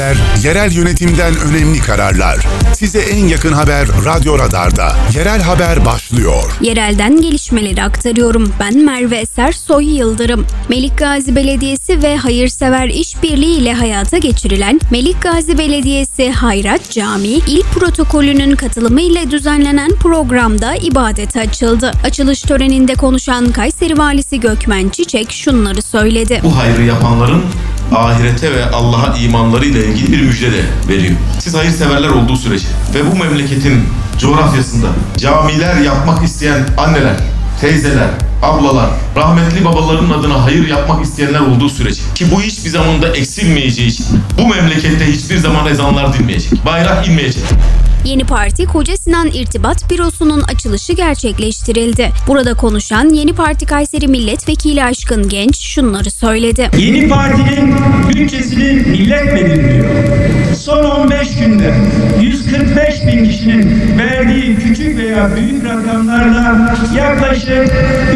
Yerel yönetimden önemli kararlar. Size en yakın haber Radyo Radar'da. Yerel haber başlıyor. Yerelden gelişmeleri aktarıyorum. Ben Merve Eser Soy Yıldırım. Melikgazi Belediyesi ve Hayırsever İşbirliği ile hayata geçirilen Melikgazi Belediyesi Hayrat Camii İl Protokolü'nün katılımıyla düzenlenen programda ibadete açıldı. Açılış töreninde konuşan Kayseri Valisi Gökmen Çiçek şunları söyledi. Bu hayrı yapanların ahirete ve Allah'a imanlarıyla ilgili bir müjde de veriyor. Siz hayırseverler olduğu sürece ve bu memleketin coğrafyasında camiler yapmak isteyen anneler, teyzeler, ablalar, rahmetli babaların adına hayır yapmak isteyenler olduğu sürece ki bu hiçbir zaman da eksilmeyeceği için bu memlekette hiçbir zaman ezanlar dinmeyecek, bayrak inmeyecek. Yeni Parti Koca Sinan İrtibat Bürosu'nun açılışı gerçekleştirildi. Burada konuşan Yeni Parti Kayseri Milletvekili Aşkın Genç şunları söyledi. Yeni Parti'nin bütçesini millet belirliyor. Son 15 günde 145 bin kişinin verdiği küçük veya büyük rakamlarla yaklaşık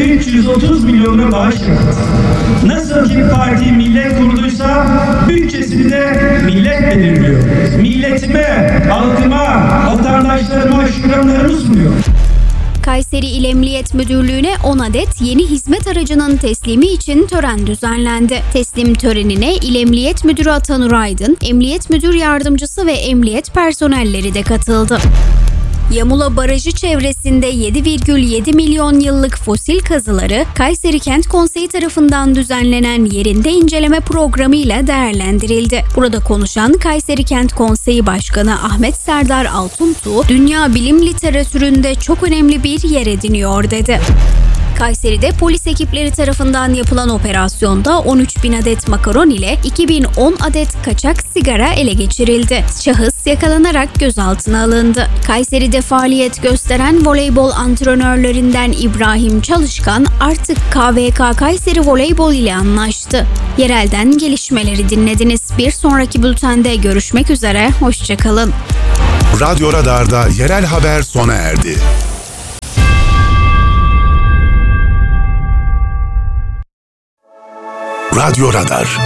330 milyona bağış yaptı. Nasıl ki parti millet kurduysa bütçesini de millet belirliyor. Milletime, halkıma, vatandaşlarıma şükranlarımı sunuyor. Kayseri İl Emniyet Müdürlüğü'ne 10 adet yeni hizmet aracının teslimi için tören düzenlendi. Teslim törenine İl Emniyet Müdürü Atanur Aydın, Emniyet Müdür Yardımcısı ve emniyet personelleri de katıldı. Yamula Barajı çevresinde 7,7 milyon yıllık fosil kazıları Kayseri Kent Konseyi tarafından düzenlenen yerinde inceleme programıyla değerlendirildi. Burada konuşan Kayseri Kent Konseyi Başkanı Ahmet Serdar Altuntuğ, dünya bilim literatüründe çok önemli bir yer ediniyor dedi. Kayseri'de polis ekipleri tarafından yapılan operasyonda 13 bin adet makaron ile 2010 adet kaçak sigara ele geçirildi. Şahıs yakalanarak gözaltına alındı. Kayseri'de faaliyet gösteren voleybol antrenörlerinden İbrahim Çalışkan artık KVK Kayseri Voleybol ile anlaştı. Yerelden gelişmeleri dinlediniz. Bir sonraki bültende görüşmek üzere. Hoşçakalın. Radyo Radar'da yerel haber sona erdi. Radyo Radar